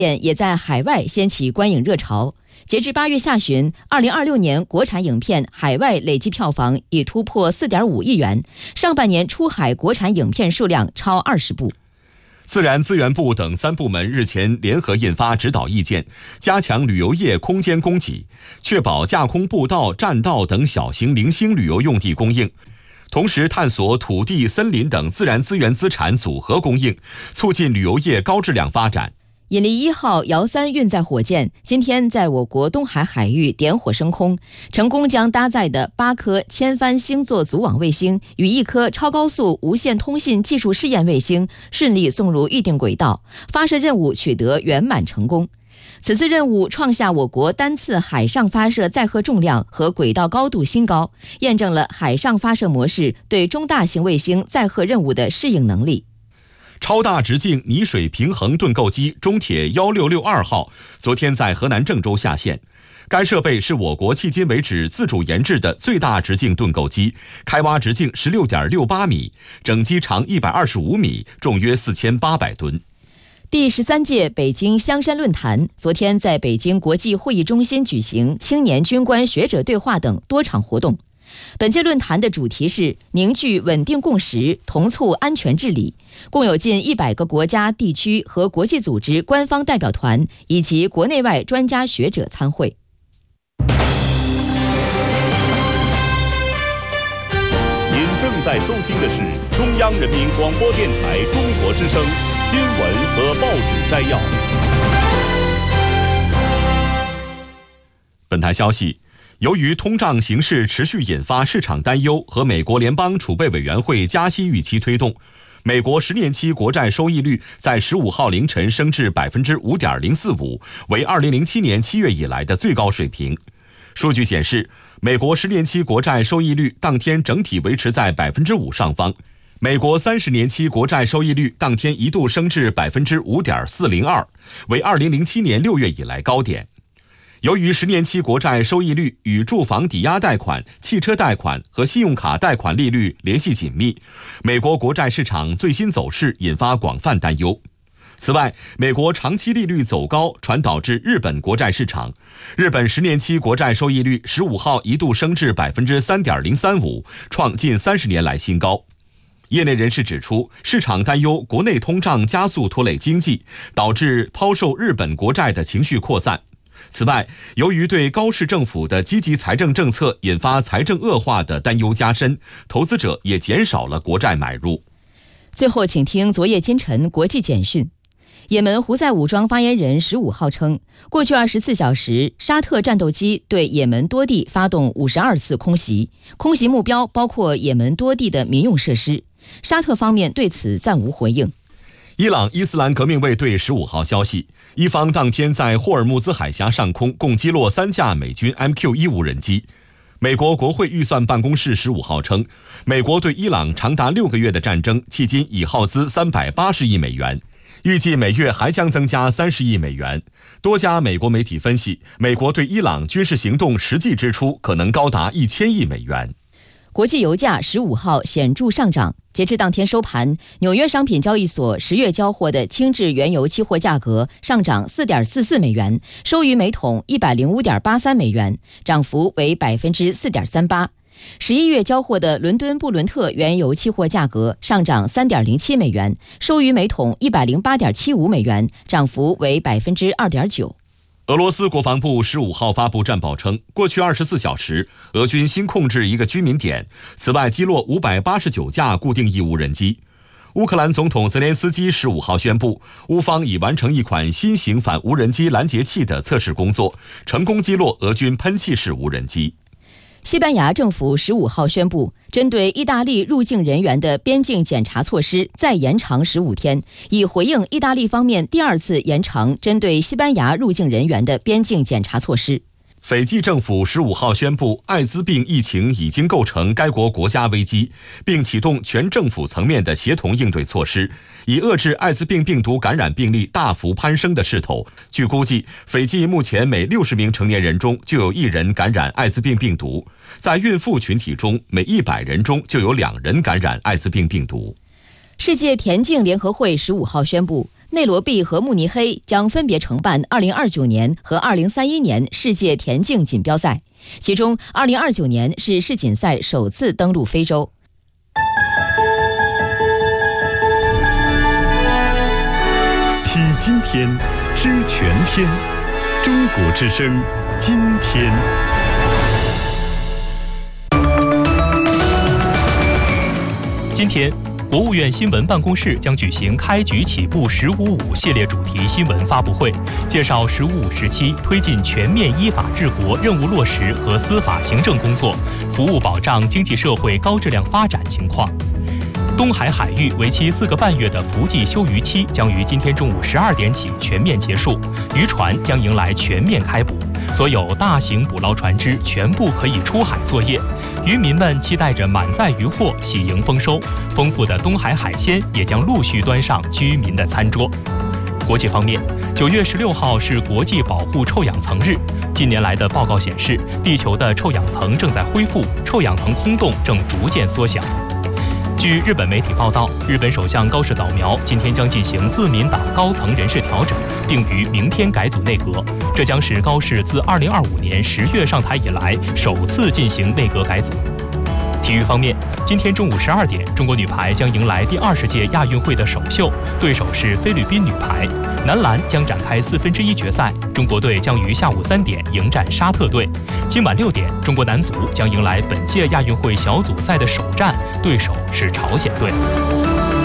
也在海外掀起观影热潮。截至8月下旬，2026年国产影片海外累计票房已突破4.5亿元，上半年出海国产影片数量超20部。 自然资源部等3部门日前联合印发指导意见，加强旅游业空间供给，确保架空步道、栈道等小型零星旅游用地供应，同时探索土地、森林等自然资源资产组合供应，促进旅游业高质量发展。 引力1号遥3运载火箭今天在我国东海海域点火升空，成功将搭载的8颗千帆星座组网卫星与1颗超高速无线通信技术试验卫星顺利送入预定轨道，发射任务取得圆满成功。此次任务创下我国单次海上发射载荷重量和轨道高度新高，验证了海上发射模式对中大型卫星载荷任务的适应能力。 超大直径泥水平衡盾构机中铁1662号昨天在河南郑州下线。该设备是我国迄今为止自主研制的最大直径盾构机，开挖直径16.68米，整机长125米，重约4800吨。 第13届北京香山论坛昨天在北京国际会议中心举行青年军官学者对话等多场活动。本届论坛的主题是凝聚稳定共识，同促安全治理，共有近100个国家、地区和国际组织官方代表团以及国内外专家学者参会。 您正在收听的是中央人民广播电台中国之声新闻和报纸摘要。 本台消息，由于通胀形势持续引发市场担忧和美国联邦储备委员会加息预期推动，美国10年期国债收益率在15号凌晨升至 5.045%， 为2007年7月以来的最高水平。数据显示，美国10年期国债收益率当天整体维持在 5% 上方，美国30年期国债收益率当天一度升至 5.402%， 为2007年6月以来高点。由于10年期国债收益率与住房抵押贷款、汽车贷款和信用卡贷款利率联系紧密，美国国债市场最新走势引发广泛担忧。此外，美国长期利率走高传导至日本国债市场，日本10年期国债收益率15号一度升至 3.035%， 创近30年来新高。业内人士指出，市场担忧国内通胀加速拖累经济，导致抛售日本国债的情绪扩散。此外，由于对高市政府的积极财政政策引发财政恶化的担忧加深，投资者也减少了国债买入。 最后，请听昨夜今晨国际简讯。也门胡塞武装发言人15号称，过去24小时，沙特战斗机对也门多地发动52次空袭，空袭目标包括也门多地的民用设施。沙特方面对此暂无回应。 伊朗伊斯兰革命卫队15号消息，伊方当天在霍尔木兹海峡上空共击落3架美军 MQ-1 无人机。美国国会预算办公室15号称，美国对伊朗长达6个月的战争迄今已耗资380亿美元，预计每月还将增加30亿美元。多家美国媒体分析，美国对伊朗军事行动实际支出可能高达1000亿美元。 国际油价15号显著上涨，截至当天收盘，纽约商品交易所10月交货的轻质原油期货价格上涨 4.44 美元，收于每桶 105.83 美元，涨幅为 4.38%。11月交货的伦敦布伦特原油期货价格上涨 3.07 美元，收于每桶 108.75 美元，涨幅为 2.9%。 俄罗斯国防部15号发布战报称，过去24小时，俄军新控制一个居民点，此外击落589架固定翼无人机。乌克兰总统泽连斯基15号宣布，乌方已完成一款新型反无人机拦截器的测试工作，成功击落俄军喷气式无人机。 西班牙政府15号宣布，针对意大利入境人员的边境检查措施再延长15天，以回应意大利方面第2次延长针对西班牙入境人员的边境检查措施。 斐济政府15号宣布，艾滋病疫情已经构成该国国家危机，并启动全政府层面的协同应对措施，以遏制艾滋病病毒感染病例大幅攀升的势头。据估计，斐济目前每60名成年人中就有1人感染艾滋病病毒，在孕妇群体中，每100人中就有2人感染艾滋病病毒。 世界田径联合会15号宣布，内罗毕和慕尼黑将分别承办2029年和2031年世界田径锦标赛，其中2029年是世锦赛首次登陆非洲。 听今天，知全天，中国之声，今天。 今天，国务院新闻办公室将举行开局起步“1055”系列主题新闻发布会，介绍“1055”时期推进全面依法治国任务落实和司法行政工作，服务保障经济社会高质量发展情况。东海海域为期4个半月的伏季休渔期将于今天中午12点起全面结束，渔船将迎来全面开捕，所有大型捕捞船只全部可以出海作业。渔民们期待着满载渔获喜迎丰收，丰富的东海海鲜也将陆续端上居民的餐桌。国际方面，9月16号是国际保护臭氧层日。近年来的报告显示，地球的臭氧层正在恢复，臭氧层空洞正逐渐缩小。据日本媒体报道，日本首相高市早苗今天将进行自民党高层人事调整，并于明天改组内阁。这将是高市自2025年10月上台以来首次进行内阁改组。体育方面，今天中午12点，中国女排将迎来第20届亚运会的首秀，对手是菲律宾女排。男篮将展开1/4决赛，中国队将于下午3点迎战沙特队。今晚6点，中国男足将迎来本届亚运会小组赛的首战，对手是朝鲜队。